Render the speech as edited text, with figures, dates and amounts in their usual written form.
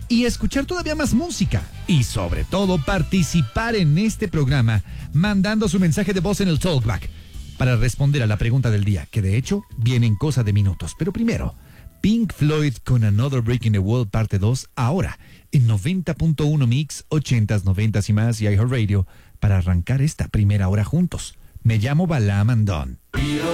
y escuchar todavía más música. Y sobre todo participar en este programa mandando su mensaje de voz en el Talkback para responder a la pregunta del día, que de hecho viene en cosa de minutos. Pero primero, Pink Floyd con Another Break in the Wall parte 2, ahora en 90.1 Mix, 80s, 90s y más y iHeartRadio para arrancar esta primera hora juntos. Me llamo Bala Mandón.